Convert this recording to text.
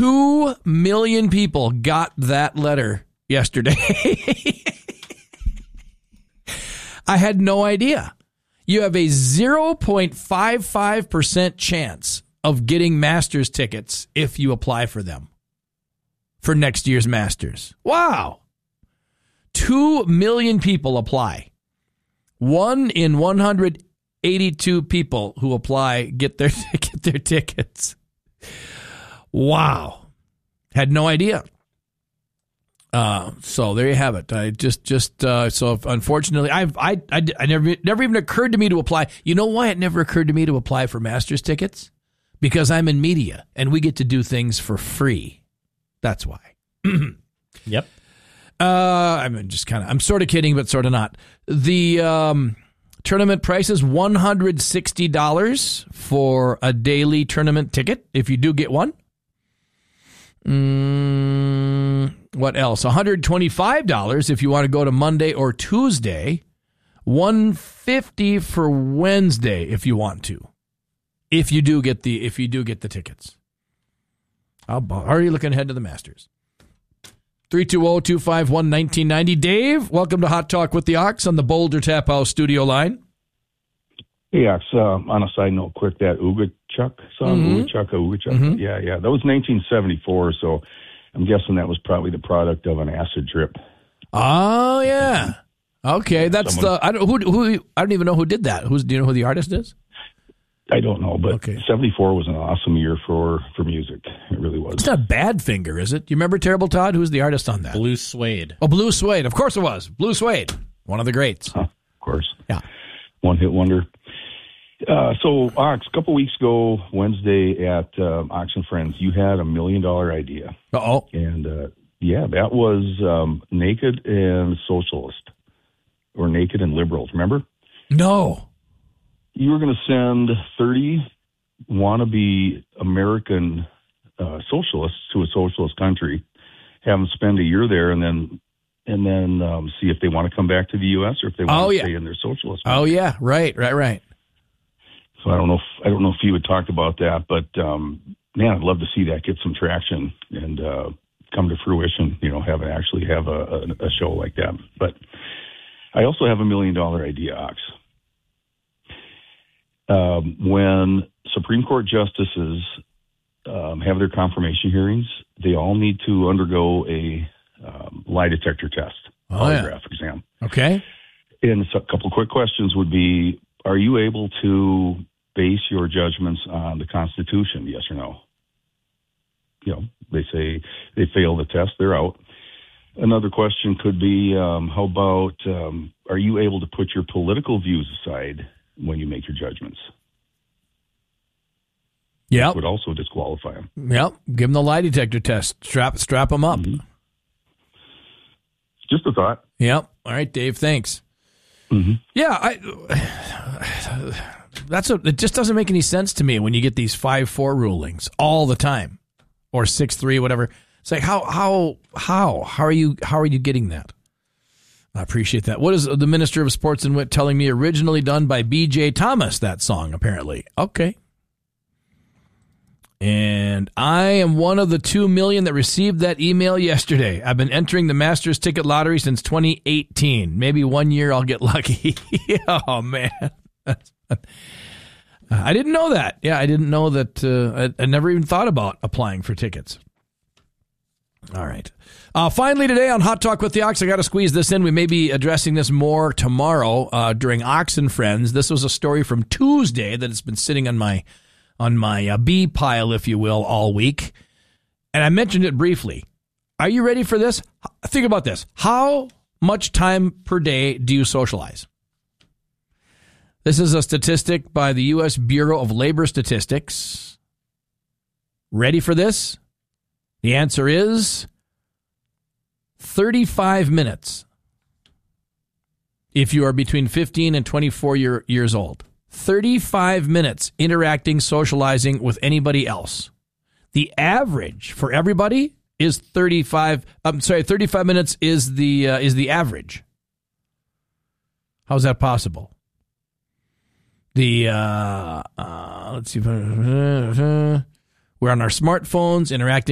2 million people got that letter yesterday. I had no idea. You have a 0.55% chance of getting Masters tickets if you apply for them for next year's Masters. Wow. 2 million people apply. 1 in 182 people who apply get their tickets. Wow. Had no idea. So there you have it. I so unfortunately, I never even occurred to me to apply. You know why it never occurred to me to apply for Masters tickets? Because I'm in media and we get to do things for free. That's why. Yep. I'm sort of kidding, but sort of not. The tournament price is $160 for a daily tournament ticket if you do get one. What else? $125 if you want to go to Monday or Tuesday. $150 for Wednesday if you want to. If you do get the tickets. How are you looking ahead to the Masters? 320-251-1990. Dave, welcome to Hot Talk with the Ox on the Boulder Tap House studio line. Hey, Ox, on a side note, quick, that Oogachuk song, Oogachuk. Yeah. That was 1974, so I'm guessing that was probably the product of an acid trip. Oh, yeah. Okay, that's I don't even know who did that. Do you know who the artist is? I don't know, but 74 was an awesome year for music. It really was. It's not Badfinger, is it? You remember Terrible Todd? Who's the artist on that? Blue Suede. Oh, Blue Suede. Of course it was. Blue Suede. One of the greats. Of course. Yeah. One-hit wonder. So, Ox, a couple weeks ago, Wednesday at Ox and Friends, you had $1 million idea. Uh-oh. And, that was Naked and Socialist, or Naked and Liberals, remember? No. You were going to send 30 wannabe American socialists to a socialist country, have them spend a year there, and then see if they want to come back to the U.S. or if they want to stay in their socialist country. Oh, yeah. Right. So I don't know if you had talked about that, but man, I'd love to see that get some traction and come to fruition. Have a show like that. But I also have $1 million idea, Ox. When Supreme Court justices have their confirmation hearings, they all need to undergo a lie detector test, polygraph exam. Okay. And a couple of quick questions would be: are you able to base your judgments on the Constitution? Yes or no? They say they fail the test, they're out. Another question could be: how about are you able to put your political views aside when you make your judgments? Yeah, would also disqualify them. Yep, give them the lie detector test. Strap them up. Mm-hmm. Just a thought. Yep. All right, Dave. Thanks. Mm-hmm. Yeah, it just doesn't make any sense to me when you get these 5-4 rulings all the time, or 6-3, whatever. It's like how are you getting that? I appreciate that. What is the Minister of Sports and Wit telling me? Originally done by B.J. Thomas, that song, apparently. Okay. And I am one of the 2 million that received that email yesterday. I've been entering the Masters ticket lottery since 2018. Maybe one year I'll get lucky. Oh, man. I didn't know that. Yeah, I didn't know that. I never even thought about applying for tickets. All right. Finally today on Hot Talk with the Ox, I got to squeeze this in. We may be addressing this more tomorrow during Ox and Friends. This was a story from Tuesday that has been sitting on my B pile, if you will, all week. And I mentioned it briefly. Are you ready for this? Think about this. How much time per day do you socialize? This is a statistic by the U.S. Bureau of Labor Statistics. Ready for this? The answer is 35 minutes if you are between 15 and 24 years old. 35 minutes interacting, socializing with anybody else. The average for everybody is 35 minutes is the average. How's that possible? Let's see. We're on our smartphones interacting